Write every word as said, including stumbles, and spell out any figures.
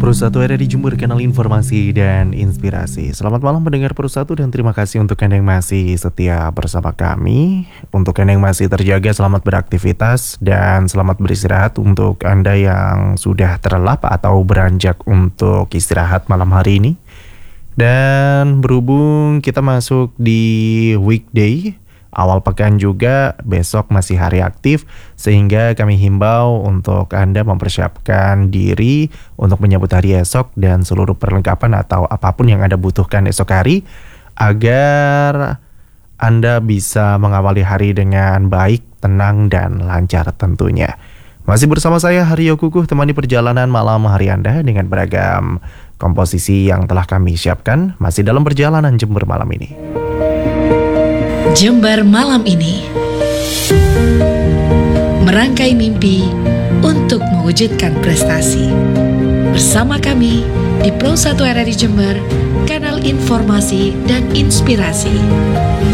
Persatu R R I Jember, kanal informasi dan inspirasi. Selamat malam pendengar Persatu dan terima kasih untuk Anda yang masih setia bersama kami. Untuk Anda yang masih terjaga, selamat beraktivitas dan selamat beristirahat. Untuk Anda yang sudah terlelap atau beranjak untuk istirahat malam hari ini. Dan berhubung kita masuk di weekday, awal pekan juga, besok masih hari aktif, sehingga kami himbau untuk Anda mempersiapkan diri untuk menyambut hari esok dan seluruh perlengkapan atau apapun yang Anda butuhkan esok hari, agar Anda bisa mengawali hari dengan baik, tenang, dan lancar tentunya. Masih bersama saya Haryo Kukuh, temani perjalanan malam hari Anda dengan beragam komposisi yang telah kami siapkan, masih dalam perjalanan Jember malam ini. Jember malam ini merangkai mimpi untuk mewujudkan prestasi. Bersama kami di Pro satu R R I Jember, kanal informasi dan inspirasi.